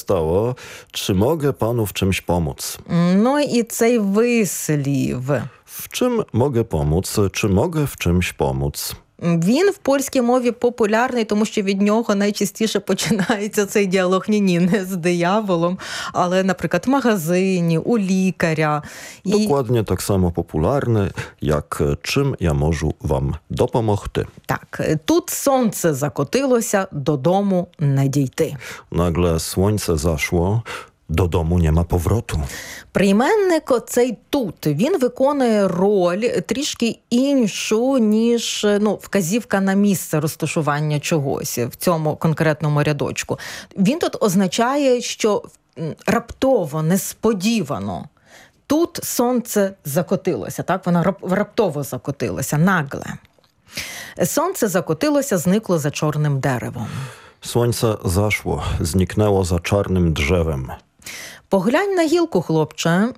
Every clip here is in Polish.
stało? Czy mogę panu w czymś pomóc? Ну і цей вислів. W czym mogę pomóc? Czy mogę w czymś pomóc? Він в польській мові популярний, тому що від нього найчастіше починається цей діалог ні не з дияволом, але, наприклад, в магазині, у лікаря. Dokładnie tak samo popularny, jak czym ja можу вам допомогти. Так, тут сонце закотилося, додому не дійти. Nagle słońce zaszło, do domu nie ma powrotu. Прийменник оцей тут, він виконує роль трішки іншу, ніж вказівка на місце розташування чогось в цьому конкретному рядочку. Він тут означає, що раптово, несподівано. Тут сонце закотилося, так? Воно раптово закотилося, нагле. Сонце закотилося, зникло за чорним деревом. Słońce zaszło, zniknęło za czarnym drzewem. «Поглянь на гілку, хлопче»,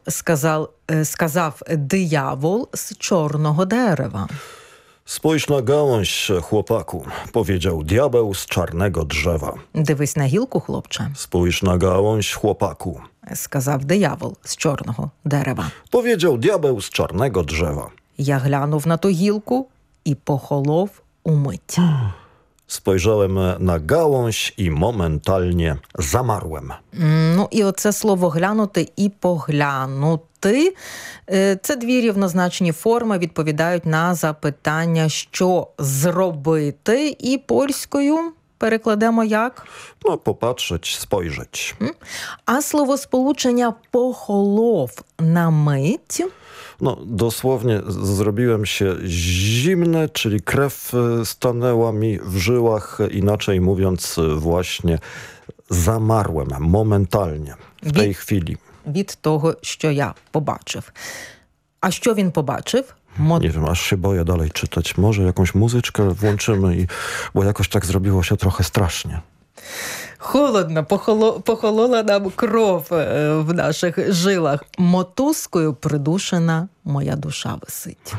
сказав диявол з чорного дерева. Spójrz na gałąź, chłopaku, powiedział diabeł z czarnego drzewa. «Дивись на гілку, хлопче», Spójrz na gałąź, chłopaku, сказав диявол з чорного дерева. powiedział diabeł z czarnego drzewa. Я глянув на ту гілку і похолов умить. Spojrzałem na gałąź i momentalnie zamarłem. Ну і оце слово «глянути» і «поглянути» – це дві рівнозначні форми, відповідають на запитання «що зробити» і польською перекладемо як? Popatrzeć, spojrzeć. А словосполучення «похолов» на мить – Dosłownie zrobiłem się zimny, czyli krew stanęła mi w żyłach, inaczej mówiąc właśnie zamarłem momentalnie, w tej chwili. Від того, що я побачив. А що він побачив? Nie wiem, aż się boję dalej czytać. Może jakąś muzyczkę włączymy, bo jakoś tak zrobiło się trochę strasznie. Холодно, похолола нам кров в наших жилах. Мотузкою придушена моя душа висить.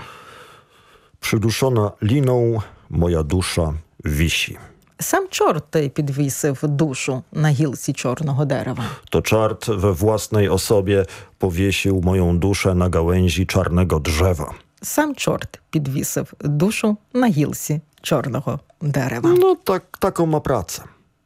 Przyduszona liną moja dusza wisi. Сам чорт підвісив душу на гілці чорного дерева. To czart we własnej osobie powiesił moją duszę na gałęzi czarnego drzewa. Сам чорт підвісив душу на гілці чорного дерева. Taką ma pracę.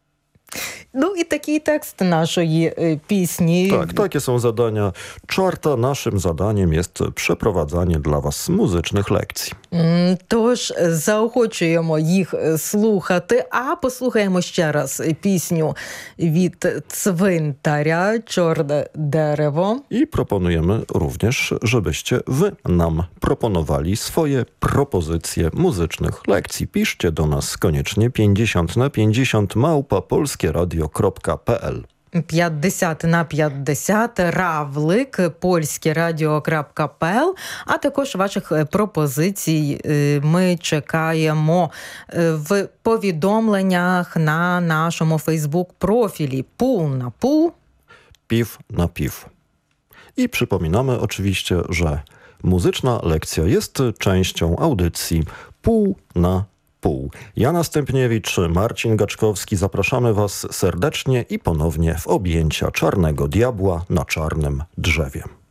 Ну і такий текст нашої пісні. Tak, takie są zadania czarta. Naszym zadaniem jest przeprowadzanie dla was muzycznych lekcji. Тож заохочуємо їх слухати, а послухаємо ще раз пісню від Цвинтаря «Чорне дерево». I proponujemy również, żebyście wy nam proponowali swoje propozycje muzycznych lekcji. Piszcie do nas koniecznie 50 na 50 @polskieradio.pl 50 на 50 равлик polskieradio.pl, а також ваших пропозицій ми чекаємо в повідомленнях на нашому Фейсбук-профілі «Пул на пул». Piw na piw. I przypominamy oczywiście, że muzyczna lekcja jest częścią audycji Pół na Pół. Jana Stępniewicz, Marcin Gaczkowski, zapraszamy was serdecznie i ponownie w objęcia czarnego diabła na czarnym drzewie.